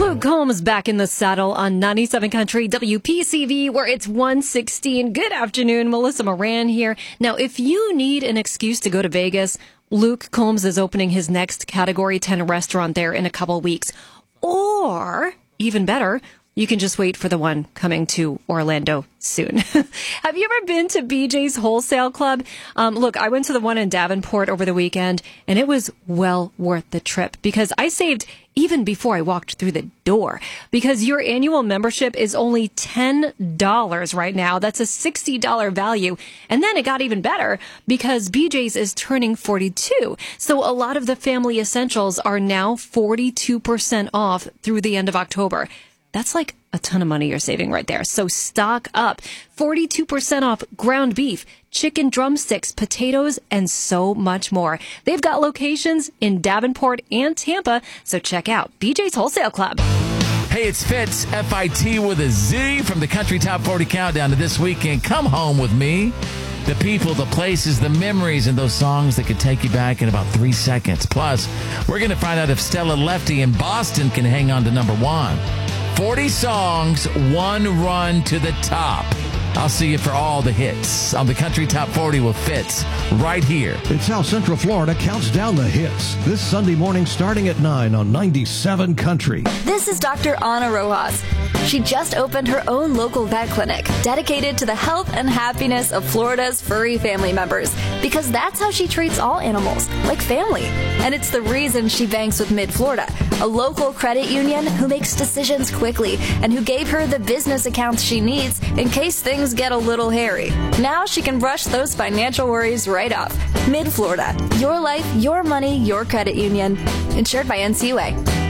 Luke Combs back in the saddle on 97 Country WPCV, where it's 1:16. Good afternoon, Melissa Moran here. Now, if you need an excuse to go to Vegas, Luke Combs is opening his next Category 10 restaurant there in a couple weeks. Or, even better, you can just wait for the one coming to Orlando soon. Have you ever been to BJ's Wholesale Club? Look, I went to the one in Davenport over the weekend, and it was well worth the trip because I saved even before I walked through the door, because your annual membership is only $10 right now. That's a $60 value. And then it got even better because BJ's is turning 42. So a lot of the family essentials are now 42% off through the end of October. That's like a ton of money you're saving right there. So stock up. 42% off ground beef, chicken drumsticks, potatoes, and so much more. They've got locations in Davenport and Tampa, so check out BJ's Wholesale Club. Hey, it's Fitz, F-I-T with a Z, from the Country Top 40 Countdown to this weekend. Come home with me. The people, the places, the memories, and those songs that could take you back in about 3 seconds. Plus, we're going to find out if Stella Lefty in Boston can hang on to number one. 40 songs, one run to the top. I'll see you for all the hits on the Country Top 40 with Fitz right here. It's how Central Florida counts down the hits. This Sunday morning starting at 9 on 97 Country. This is Dr. Ana Rojas. She just opened her own local vet clinic dedicated to the health and happiness of Florida's furry family members, because that's how she treats all animals, like family. And it's the reason she banks with Mid-Florida, a local credit union who makes decisions quickly and who gave her the business accounts she needs in case things get a little hairy. Now she can brush those financial worries right off. Mid-Florida, your life, your money, your credit union. Insured by NCUA.